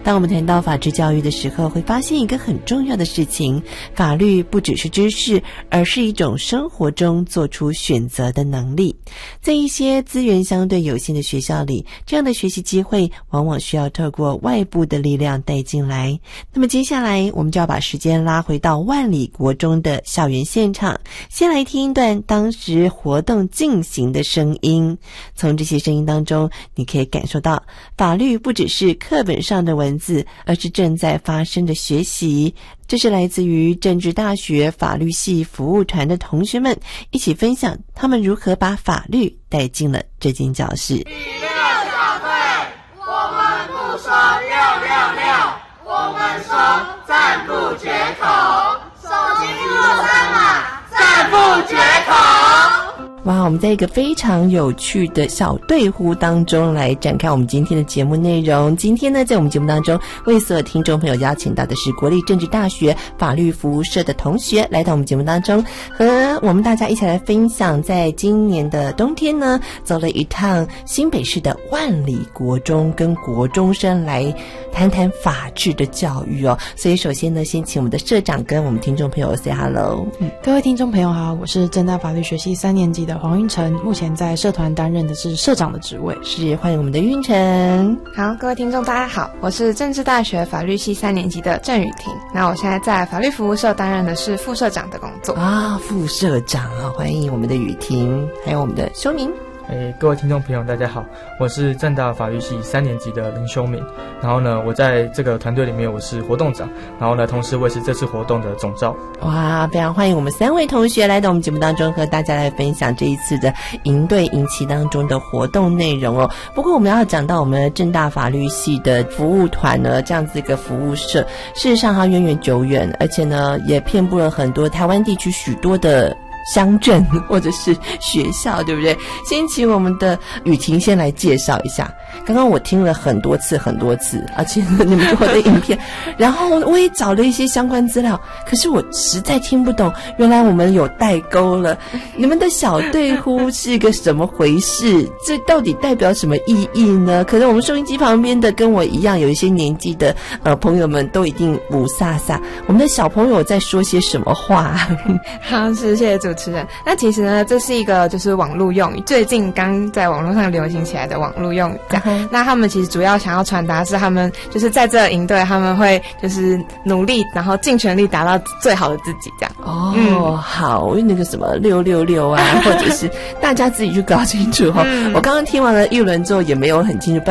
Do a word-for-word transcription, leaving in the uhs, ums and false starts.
当我们谈到法治教育的时候，会发现一个很重要的事情，法律不只是知识，而是一种生活中做出选择的能力。在一些资源相对有限的学校里，这样的学习机会往往需要透过外部的力量带进来。那么接下来我们就要把时间拉回到万里国中的校园现场，先来听一段当时活动进行的声音。从这些声音当中，你可以感受到法律不只是课本上的文字，而是正在发生的学习。这是来自于政治大学法律系服务团的同学们一起分享他们如何把法律带进了这间教室。 第六小队，我们不说六六六，我们说赞不绝口，手机落三码，赞不绝口。 哇，我们在一个非常有趣的小队呼当中来展开我们今天的节目内容。今天呢，在我们节目当中为所有听众朋友邀请到的是国立政治大学法律服务社的同学来到我们节目当中，和我们大家一起来分享在今年的冬天呢，走了一趟新北市的万里国中，跟国中生来谈谈法治的教育哦。所以首先呢，先请我们的社长跟我们听众朋友 say hello。 嗯，各位听众朋友好，我是政大法律学系三年级的黄运成，目前在社团担任的是社长的职位。 是，欢迎我们的运成。 好，各位听众大家好，我是政治大学法律系三年级的郑雨婷，那我现在在法律服务社担任的是副社长的工作。 啊，副社长啊，欢迎我们的雨婷，还有我们的修明。 诶，各位听众朋友大家好，我是政大法律系三年级的林修明，然后呢，我在这个团队里面我是活动长，然后呢，同时我也是这次活动的总召。 哇，非常欢迎我们三位同学来到我们节目当中，和大家来分享这一次的营队营期当中的活动内容哦。不过我们要讲到我们政大法律系的服务团呢，这样子一个服务社，事实上它源远久远，而且呢也遍布了很多台湾地区许多的乡镇或者是学校，对不对？先请我们的雨婷先来介绍一下。刚刚我听了很多次很多次，而且你们给我的影片，然后我也找了一些相关资料，可是我实在听不懂，原来我们有代沟了。你们的小队呼是一个什么回事？这到底代表什么意义呢？可能我们收音机旁边的跟我一样有一些年纪的呃朋友们都一定五煞煞，我们的小朋友在说些什么话？ 好，是谢谢主持人。那其实呢，这是一个就是网络用语，最近刚在网络上流行起来的网络用语。这样， uh-huh. 那他们其实主要想要传达是他们就是在这个营队，他们会就是努力，然后尽全力达到最好的自己，这样。 哦，嗯、好，那个什么六六六啊，或者是大家自己去搞清楚哈、哦。嗯、我刚刚听完了一轮之后，也没有很清楚。